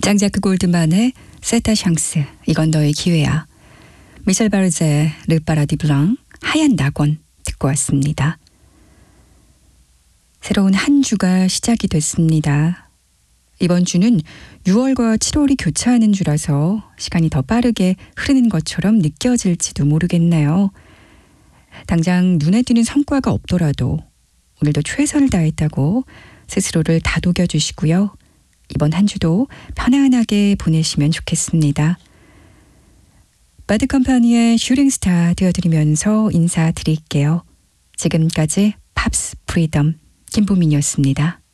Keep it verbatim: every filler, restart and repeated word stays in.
장자크 골드만의 세타 샹스, 이건 너의 기회야. 미셸 바르제의 르 파라디 블랑, 하얀 낙원 듣고 왔습니다. 새로운 한 주가 시작이 됐습니다. 이번 주는 유월과 칠월이 교차하는 주라서 시간이 더 빠르게 흐르는 것처럼 느껴질지도 모르겠네요. 당장 눈에 띄는 성과가 없더라도 오늘도 최선을 다했다고 스스로를 다독여 주시고요. 이번 한 주도 편안하게 보내시면 좋겠습니다. 바드컴퍼니의 슈팅스타 띄워드리면서 인사드릴게요. 지금까지 팝스 프리덤 김보민이었습니다.